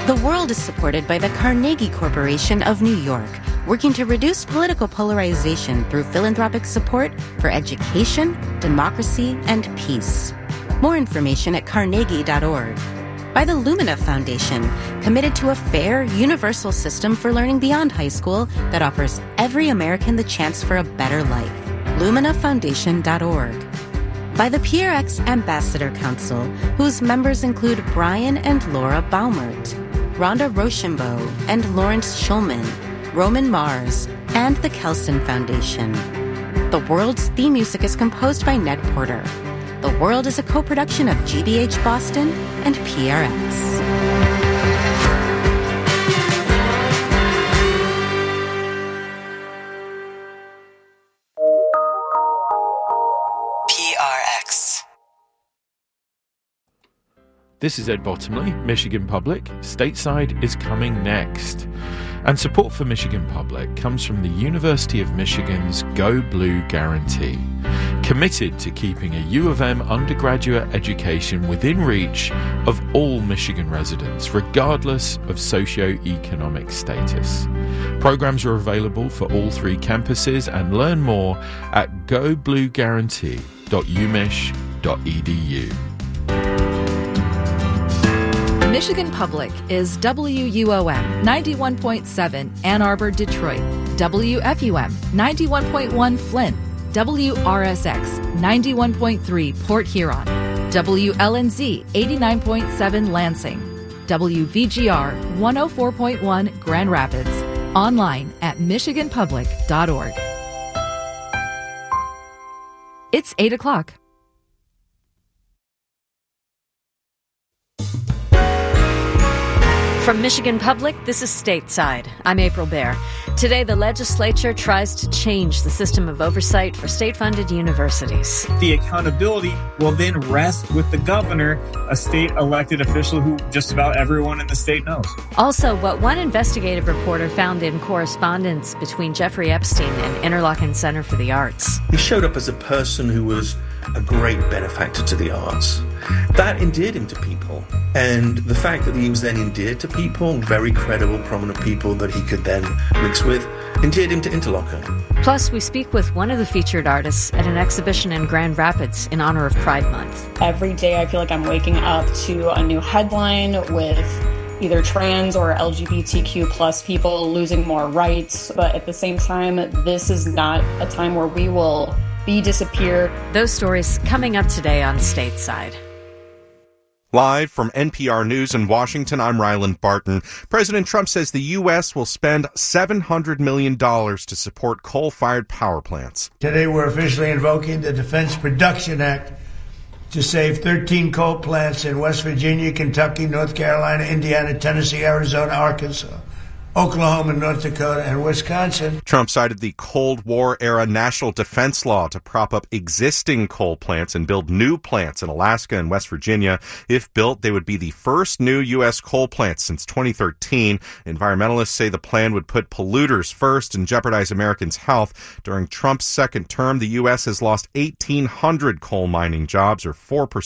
The World is supported by the Carnegie Corporation of New York, working to reduce political polarization through philanthropic support for education, democracy, and peace. More information at carnegie.org. By the Lumina Foundation, committed to a fair, universal system for learning beyond high school that offers every American the chance for a better life. LuminaFoundation.org. By the PRX Ambassador Council, whose members include Brian and Laura Baumert, Rhonda Rochambeau and Lawrence Schulman, Roman Mars, and the Kelson Foundation. The World's theme music is composed by Ned Porter. The World is a co-production of GBH Boston and PRX. This is Ed Bottomley, Michigan Public. Stateside is coming next. And support for Michigan Public comes from the University of Michigan's Go Blue Guarantee, committed to keeping a U of M undergraduate education within reach of all Michigan residents, regardless of socioeconomic status. Programs are available for all three campuses, and learn more at goblueguarantee.umich.edu. Michigan Public is WUOM 91.7 Ann Arbor, Detroit, WFUM 91.1 Flint, WRSX 91.3 Port Huron, WLNZ 89.7 Lansing, WVGR 104.1 Grand Rapids, online at michiganpublic.org. It's 8 o'clock. From Michigan Public, this is Stateside. I'm April Baer. Today, the legislature tries to change the system of oversight for state-funded universities. The accountability will then rest with the governor, a state elected official who just about everyone in the state knows. Also, what one investigative reporter found in correspondence between Jeffrey Epstein and Interlochen Center for the Arts. He showed up as a person who was a great benefactor to the arts. That endeared him to people. And the fact that he was then endeared to people, very credible, prominent people that he could then mix with, endeared him to Interlochen. Plus, we speak with one of the featured artists at an exhibition in Grand Rapids in honor of Pride Month. Every day I feel like I'm waking up to a new headline with either trans or LGBTQ plus people losing more rights. But at the same time, this is not a time where we will be disappeared. Those stories coming up today on Stateside. Live from NPR News in Washington, I'm Ryland Barton. President Trump says the U.S. will spend $700 million to support coal-fired power plants. Today we're officially invoking the Defense Production Act to save 13 coal plants in West Virginia, Kentucky, North Carolina, Indiana, Tennessee, Arizona, Arkansas, Oklahoma, North Dakota, and Wisconsin. Trump cited the Cold War-era national defense law to prop up existing coal plants and build new plants in Alaska and West Virginia. If built, they would be the first new U.S. coal plants since 2013. Environmentalists say the plan would put polluters first and jeopardize Americans' health. During Trump's second term, the U.S. has lost 1,800 coal mining jobs, or 4%